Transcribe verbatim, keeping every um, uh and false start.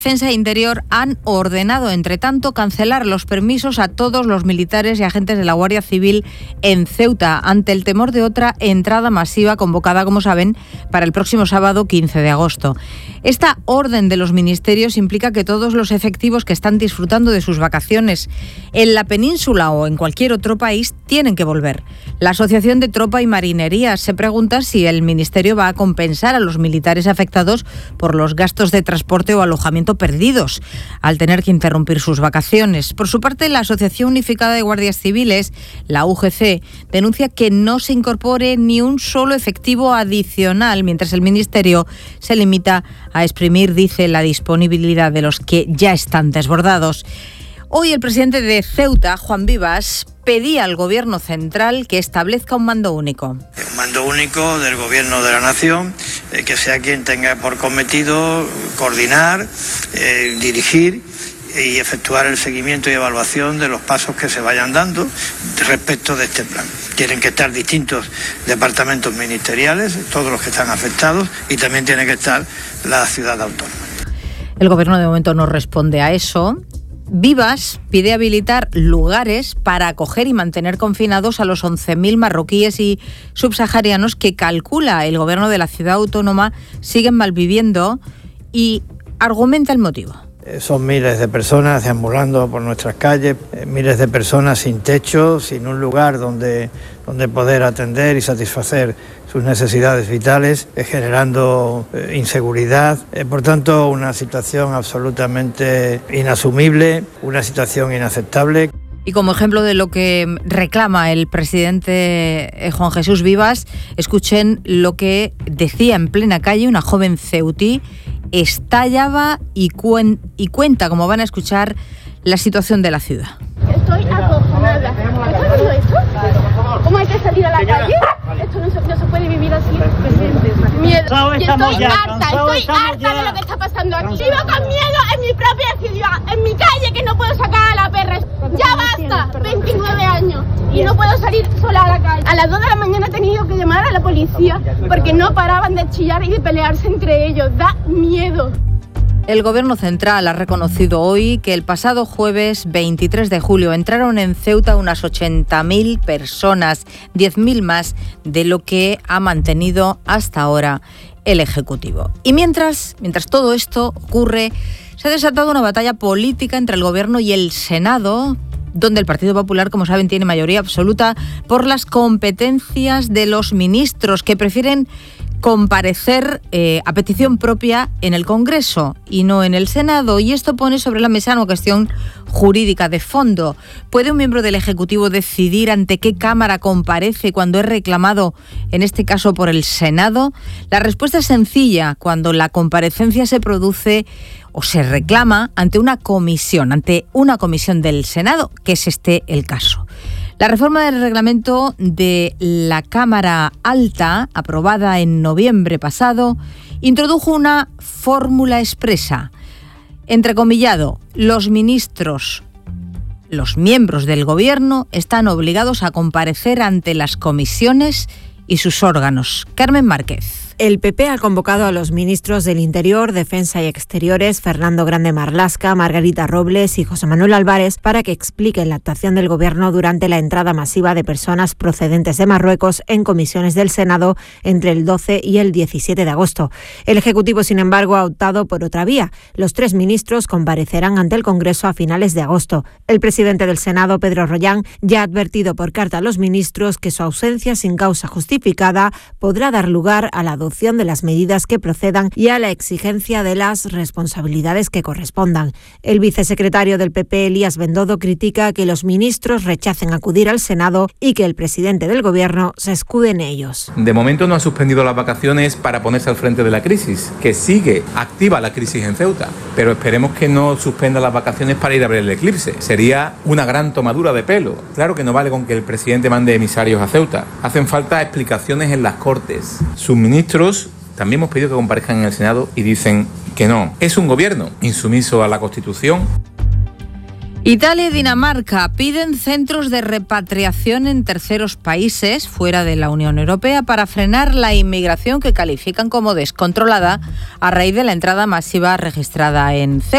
Defensa e Interior han ordenado, entre tanto, cancelar los permisos a todos los militares y agentes de la Guardia Civil en Ceuta, ante el temor de otra entrada masiva convocada, como saben, para el próximo sábado quince de agosto. Esta orden de los ministerios implica que todos los efectivos que están disfrutando de sus vacaciones en la península o en cualquier otro país tienen que volver. La Asociación de Tropa y Marinería se pregunta si el Ministerio va a compensar a los militares afectados por los gastos de transporte o alojamiento perdidos al tener que interrumpir sus vacaciones. Por su parte, la Asociación Unificada de Guardias Civiles, la U G C, denuncia que no se incorpore ni un solo efectivo adicional, mientras el Ministerio se limita a exprimir, dice, la disponibilidad de los que ya están desbordados. Hoy el presidente de Ceuta, Juan Vivas, pedía al Gobierno central que establezca un mando único. Un mando único del Gobierno de la Nación, eh, que sea quien tenga por cometido coordinar, eh, dirigir y efectuar el seguimiento y evaluación de los pasos que se vayan dando respecto de este plan. Tienen que estar distintos departamentos ministeriales, todos los que están afectados, y también tiene que estar la ciudad autónoma. El Gobierno de momento no responde a eso. Vivas pide habilitar lugares para acoger y mantener confinados a los once mil marroquíes y subsaharianos que, calcula el Gobierno de la ciudad autónoma, siguen malviviendo, y argumenta el motivo. Son miles de personas deambulando por nuestras calles, miles de personas sin techo, sin un lugar donde, donde poder atender y satisfacer sus necesidades vitales, generando inseguridad. Por tanto, una situación absolutamente inasumible, una situación inaceptable. Y como ejemplo de lo que reclama el presidente Juan Jesús Vivas, escuchen lo que decía en plena calle una joven ceutí. Estallaba y, cuen- y cuenta, como van a escuchar, la situación de la ciudad. Estoy acojonada. ¿Estás viendo esto? ¿Cómo hay que salir a la calle? Esto no se, no se puede vivir así. Miedo. Y estoy harta, estoy harta de lo que está pasando aquí. Vivo con miedo en mi propia ciudad, en mi calle, que no puedo sacar a la perra. Ya basta, veintinueve años, y no puedo salir sola a la calle. A las dos de la mañana he tenido que llamar a la policía porque no paraban de chillar y de pelearse entre ellos. Da miedo. El Gobierno central ha reconocido hoy que el pasado jueves veintitrés de julio entraron en Ceuta unas ochenta mil personas, diez mil más de lo que ha mantenido hasta ahora el Ejecutivo. Y mientras, mientras todo esto ocurre, se ha desatado una batalla política entre el Gobierno y el Senado, donde el Partido Popular, como saben, tiene mayoría absoluta por las competencias de los ministros, que prefieren comparecer eh, a petición propia en el Congreso y no en el Senado. Y esto pone sobre la mesa una cuestión jurídica de fondo. ¿Puede un miembro del Ejecutivo decidir ante qué Cámara comparece cuando es reclamado, en este caso por el Senado? La respuesta es sencilla: cuando la comparecencia se produce o se reclama ante una comisión, ante una comisión del Senado, que es este el caso. La reforma del reglamento de la Cámara Alta, aprobada en noviembre pasado, introdujo una fórmula expresa. Entrecomillado, los ministros, los miembros del Gobierno, están obligados a comparecer ante las comisiones y sus órganos. Carmen Márquez. El P P ha convocado a los ministros del Interior, Defensa y Exteriores, Fernando Grande Marlaska, Margarita Robles y José Manuel Álvarez, para que expliquen la actuación del Gobierno durante la entrada masiva de personas procedentes de Marruecos en comisiones del Senado entre el doce y el diecisiete de agosto. El Ejecutivo, sin embargo, ha optado por otra vía. Los tres ministros comparecerán ante el Congreso a finales de agosto. El presidente del Senado, Pedro Rollán, ya ha advertido por carta a los ministros que su ausencia sin causa justificada podrá dar lugar a la adopción de las medidas que procedan y a la exigencia de las responsabilidades que correspondan. El vicesecretario del P P, Elías Bendodo, critica que los ministros rechacen acudir al Senado y que el presidente del Gobierno se escude en ellos. De momento no ha suspendido las vacaciones para ponerse al frente de la crisis, que sigue activa la crisis en Ceuta, pero esperemos que no suspenda las vacaciones para ir a ver el eclipse. Sería una gran tomadura de pelo. Claro que no vale con que el presidente mande emisarios a Ceuta. Hacen falta explicaciones en las Cortes. Sus ministros también hemos pedido que comparezcan en el Senado y dicen que no. Es un gobierno insumiso a la Constitución. Italia y Dinamarca piden centros de repatriación en terceros países fuera de la Unión Europea para frenar la inmigración que califican como descontrolada a raíz de la entrada masiva registrada en Ceuta.